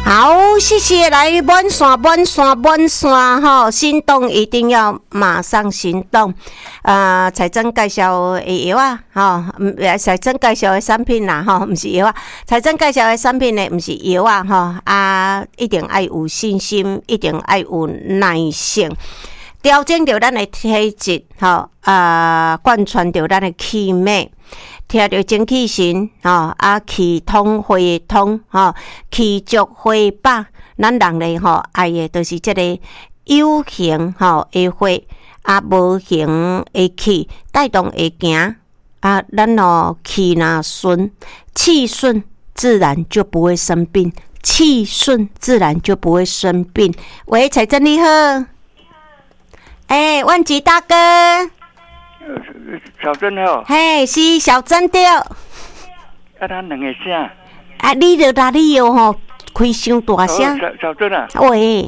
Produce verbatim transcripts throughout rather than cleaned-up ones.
好，谢谢来满线满线满线哈，行动一定要马上行动。呃，财政介绍的药啊，哈，财政介绍的产品啦，哈，唔是药啊。财政介绍的产品呢，唔是药啊，哈啊，一定要有信心，一定要有耐性，调整着咱的体质，哈啊，贯穿着咱的气脉。听着精气神吼，啊气通血通吼，气足血饱，咱人类吼爱的都是这个有形吼的血，啊无形的气带动会行啊，咱哦气若顺，气顺自然就不会生病，气顺自然就不会生病。喂，财政你好，哎、欸，万吉大哥。 小珍哦， 嘿，是小珍对。啊， 咱两个声。 啊，你着哪里有吼开伤大声？ 小小珍啊。 喂。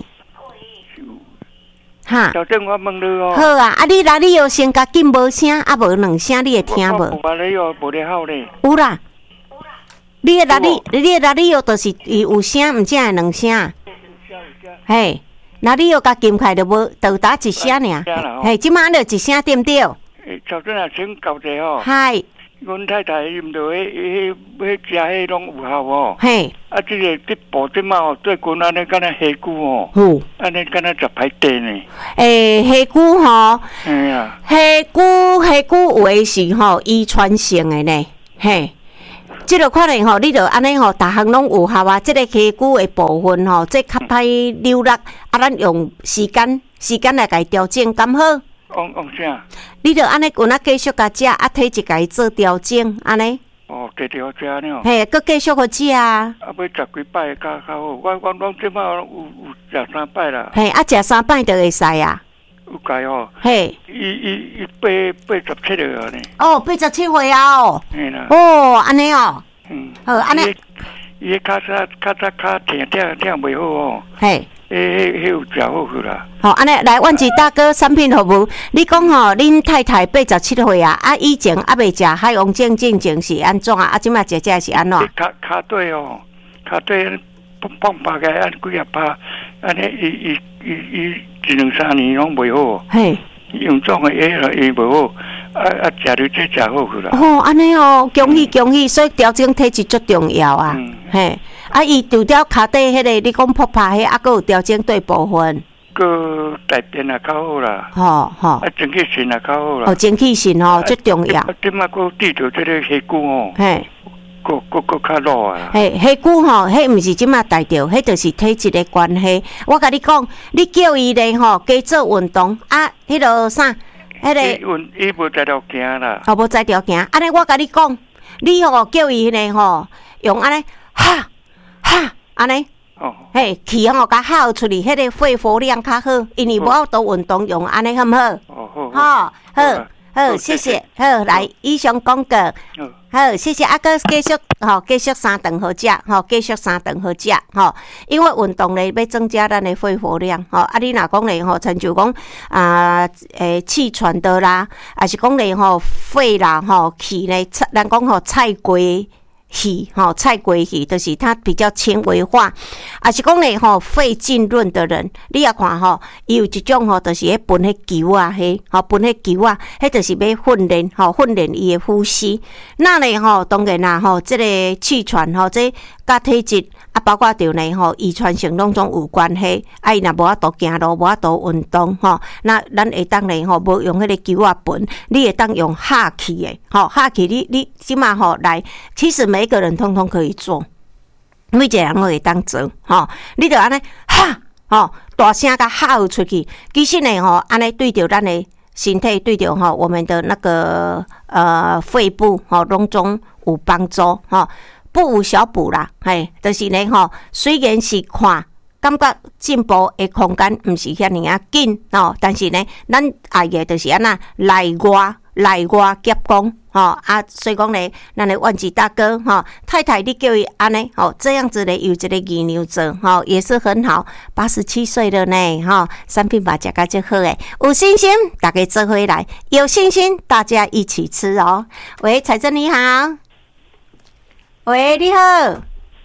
哈。 小珍，我问你哦。 好啊，啊，你哪里有先甲紧无声，啊无两声你会听无？ 我我你哦，无咧好咧。 有啦。你哪里？你哪里有？就是有声，毋只系两声。嘿，哪里有甲紧开就无，就打一声尔。嘿，即马就一声对毋对？ 小珍啊，请教者哦。 嗨。 阮太太伊毋着迄迄迄食迄拢有效哦。 嘿。 啊，即个即步即马哦，最近安尼敢若虾骨哦。 有。 安尼敢若食歹地呢。 诶，虾骨吼。 哎呀。 虾骨虾骨有诶是吼遗传性诶呢，嘿。即个可能吼，你着安尼吼，逐项拢有效啊。即个虾骨诶部分吼，即较歹流落，啊，咱用时间时间来甲伊调整，敢好？ 用用啥？ 你着安尼，有哪继续甲食，啊，体质甲伊做调整，安尼。 哦，继续食呢。 嘿，佮继续去食啊。 啊，要十几摆较较好。我我拢即摆有有食三摆啦。 嘿，啊，食三摆就会使啊。 有解哦。 嘿。 伊伊伊八八十七了呢。 哦，八十七岁啊哦。 嘿啦。 哦，安尼哦。 嗯。 好，安尼。 伊迄较早较早较疼疼疼袂好哦。 嘿。 迄迄迄有食好去啦。 好，安尼来，阮是大哥产品服务。你讲吼，恁太太八十七岁啊，啊以前啊未食海王精进前是安怎啊？啊，即马食食是安怎？ 骹骹底哦，骹底碰碰拍个按几啊拍，安尼伊伊伊伊一两三年拢袂好。 嘿。 用种个药了，伊无好，啊啊食着这食好去啦。 哦，安尼哦，恭喜恭喜！所以调整体质足重要啊。嗯、嘿，啊，伊除了骹底迄个，你讲扑拍迄，啊，佫有调整对部分。 佫大便也较好啦。 吼吼。啊， 精气神也较好啦。 哦，精气神哦，最重要。 啊，即马佫治着这个虾骨哦。 嘿。 佫佫佫较老啊。 嘿，虾骨吼，迄毋是即马大着，迄就是体质的关系。我甲你讲，你叫伊咧吼，加做运动啊，迄落啥？迄个， 伊无在条行啦， 哦，无在条行。安尼我甲你讲，你吼叫伊咧吼，用安尼哈哈安尼，哦，嘿，气吼甲吼出去，迄个肺活量较好，因为无好多运动用安尼好毋好？ 哦好， 好，好，好，谢谢，好，来以上广告。好，谢谢阿哥，继续吼，继续三顿好食，吼，继续三顿好食，吼，因为运动咧要增加咱的肺活量，吼，啊，你若讲咧吼，亲像讲啊，诶，气喘的啦，还是讲咧吼肺啦，吼气咧，咱讲吼菜龟。气吼菜龟气，就是它比较纤维化，啊是讲咧吼肺浸润的人，你也看吼，伊有一种吼，就是迄分迄球啊，迄吼分迄球啊，迄就是要训练吼训练伊的呼吸。那咧吼，当然啦吼，即、这个气喘吼，这甲体质啊，包括着咧吼遗传性拢总有关系。啊，伊若无法度行路，无法度运动吼，那咱会当咧吼，无用迄个球啊分，你会当用哈气的，吼哈气你你即马吼来，其实每一个人通通可以做，每一个人都会当做，吼，你着安尼哈，吼大声甲吼出去，其实呢吼，安尼对着咱的身体，对着吼我们的那个呃肺部吼，拢总有帮助，吼不无小补啦，嘿，就是呢吼，虽然是看感觉进步的空间毋是遐尔啊紧吼，但是呢，咱爱的就是安那内外内外夹攻。吼啊，所以讲咧，咱的万吉大哥吼，太太你叫伊安尼吼，这样子咧有一个二牛座吼，也是很好。八十七岁了呢，吼，产品把价格就好诶，有信心大家做回来，有信心大家一起吃哦。喂，财政你好，喂你好，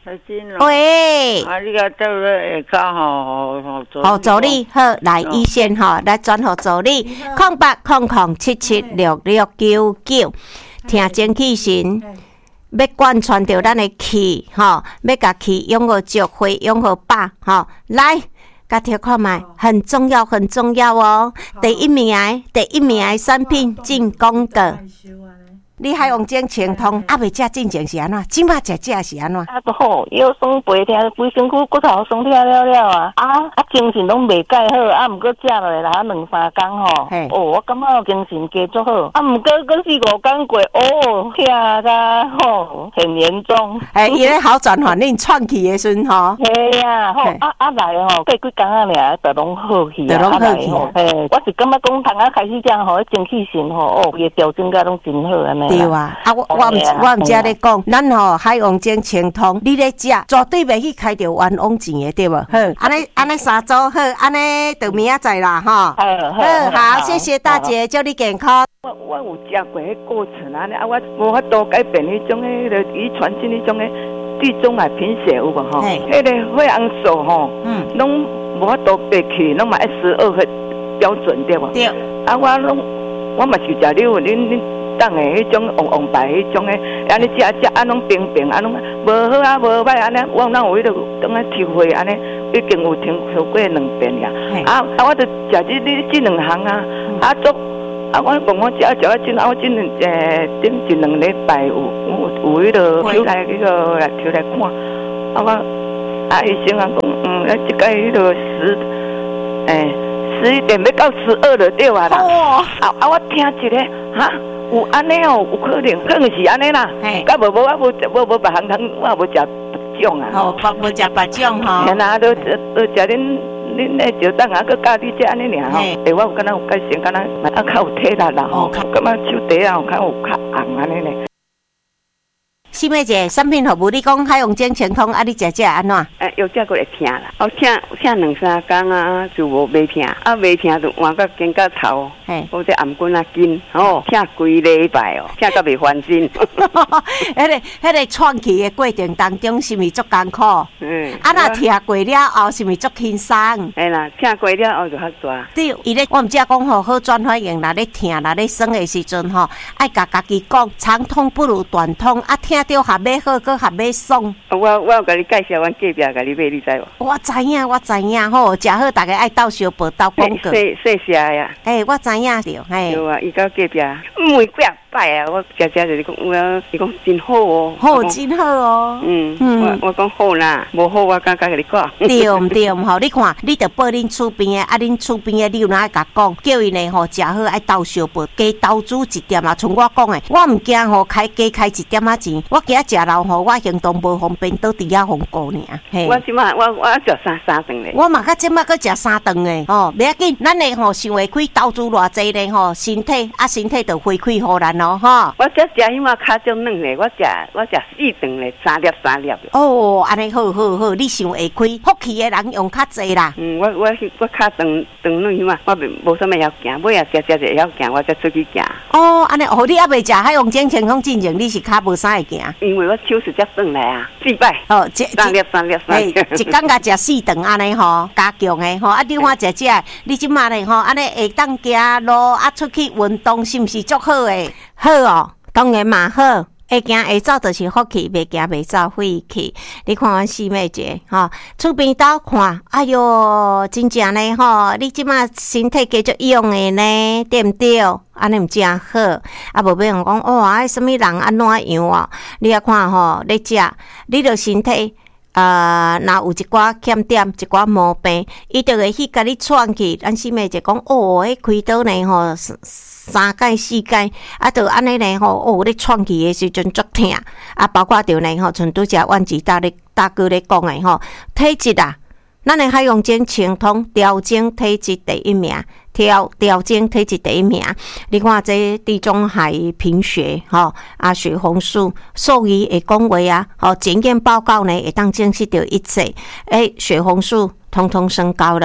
小金喂， 啊，你个到了下骹吼，吼吼，好助理好，来医生吼，来转互助理，空八空空七七六六九九，听精气神。要贯穿着咱的气，吼，要甲气用好足回，用好饱，吼，来，甲听看卖，很重要，很重要哦。第一名的，第一名的产品进广告。你海王精清通，啊，未食进前是安怎？即摆食食是安怎？ 啊，都好，腰酸背痛，规身躯骨头酸痛了了啊！啊啊，精神拢袂介好，啊，毋过食落来啦，两三工吼，哦，我感觉精神加足好，啊，毋过过四五工过，哦，遐个吼很严重。 哎，伊咧好转反应创气的时阵吼， 嘿呀，吼啊啊来吼，过几工啊尔，就拢好去啊，就拢好去啊。 嘿，我是感觉讲，头啊开始这样吼，精气神吼，哦，伊调整甲拢真好安尼。 对啊，啊我我毋我毋则咧讲，咱吼海王精清通，你咧食绝对袂去开着冤枉钱的，对无？好，安尼安尼三组好，安尼就明仔载啦，吼。好，好，谢谢大姐，祝你健康。 我我有食过迄过程安尼啊，我无法度改变迄种迄个遗传性迄种诶地中海贫血有无吼？迄个血红素吼，嗯，拢无法度爬去，拢嘛一十二个标准对无？对。啊，我拢我嘛是食你有恁恁。当诶，迄种黄黄白迄种诶，安尼食食安拢平平，安拢无好啊，无歹安尼，我哪有迄个当啊抽血安尼，已经有听说过两遍呀。啊啊，我著食即你即两项啊，啊做啊，我讲我食食啊，即啊我即两诶，顶一两礼拜有有有迄个抽来迄个来抽来看，啊我啊医生啊讲，嗯，啊即个迄个十诶十一点要到十二就对啊啦。哦。啊啊，我听一个哈。有安尼哦，有可能，可能是安尼啦。嘿，甲无无我无无无别行通，我无食白种啊。 哦，无无食白种吼。 嘿啦，都都食恁恁那就当啊，佮教你这安尼尔吼。诶，我有敢若有改善，敢若啊较有体力啦吼。感觉手底啊，有较有较红安尼咧。 新妹姐，产品服务你讲海王精清通，啊，你食食安怎？ 诶，有食过会疼啦，我疼疼两三工啊，就无袂疼，啊袂疼就换到肩胛头，嘿，或者颔棍啊筋，哦，疼规礼拜哦，疼到袂翻身。 迄个迄个创气的过程当中，是毋是足艰苦？嗯，啊，若疼过了后，是毋是足轻松？ 哎啦，疼过了后就较抓。 对，伊咧，我毋知讲吼，好转反应，若咧疼，若咧酸的时阵吼，爱甲家己讲，长痛不如短痛，啊，疼。着还要好，搁还要爽。 我我有甲你介绍，阮隔壁甲你买，你知无？ 我知影，我知影吼，食好，大家爱斗相报，斗广告。 谢谢谢呀！ 诶，我知影着，嘿。 对啊，伊到隔壁，每几摆啊，我食食就是讲，我伊讲真好哦。 好，真好哦。 嗯嗯，我我讲好啦，无好我敢甲你讲。 对毋对？吼，你看，你着报恁厝边的，啊，恁厝边的，你有哪会甲讲？叫伊呢吼，食好爱斗相报，加投资一点啊。像我讲的，我毋惊吼，开加开一点仔钱。我今仔食老吼，我行动无方便，倒伫遐风过尔。 我即马我我食三三顿咧。 我嘛较即马搁食三顿诶，哦，袂要紧，咱诶吼想会开投资偌济咧吼，身体啊身体就回馈互咱咯，吼。 我只食迄马较种软咧，我食我食四顿咧，三粒三粒。 哦，安尼好好好，你想会开，福气诶人用较济啦。 嗯，我我我较长长软迄马，我无啥物要行，尾啊食食者要行，我才出去行。 哦，安尼哦，你还未食海王精清通进前，你是较无啥会行？ 因为我手是才转来啊，四摆。哦，三粒三粒三粒。 一工甲食四顿安尼吼，加强诶吼，啊，你看食食，你即马咧吼，安尼会当行路啊，出去运动是毋是足好诶？好哦，当然嘛好。会行会走就是福气，袂行袂走晦气。你看阮四妹姐吼，厝边斗看，哎哟，真正咧吼，你即马身体继续用诶呢，对毋对？安尼毋真好，啊无要人讲哦，啊什物人安怎样啊？你啊看吼，你食，你着身体。呃，若有一寡欠点，一寡毛病，伊就会去甲你串起。咱四妹就讲，哦，迄开刀呢吼，三届四届，啊，就安尼呢吼，哦，你串起的时阵足疼，啊，包括着呢吼，像拄则阮吉大咧大哥咧讲的吼，体质啊，咱的海洋精清通调整体质第一名。调调整体质第一名，你看这地中海贫血，吼啊血红素，兽医会讲话啊，吼检验报告呢会当证实到一切，诶血红素通通升高了。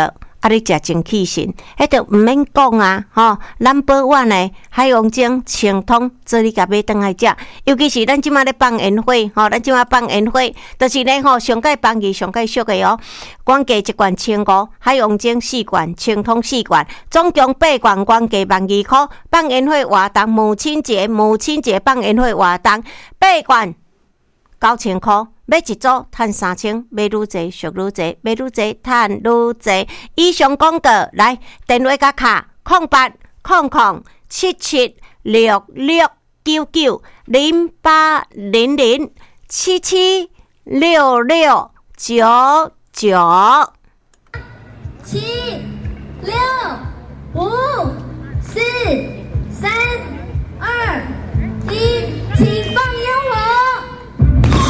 啊，你食精气神，迄著毋免讲啊，吼 ，number one 诶，海王精、清通，做你甲买倒来食。尤其是咱即马咧放烟火，吼，咱即马放烟火，就是咧吼，上界放去上界俗诶哦。原价一罐千五，海王精四罐，清通四罐，总共八罐，原价万二箍。放烟火活动，母亲节，母亲节放烟火活动，八罐九千箍。买一组赚三千，买愈济俗愈济，买愈济赚愈济。以上广告来电话甲卡空八空空七七六六九九零八零零七七六六九九七六五四三二一，请放。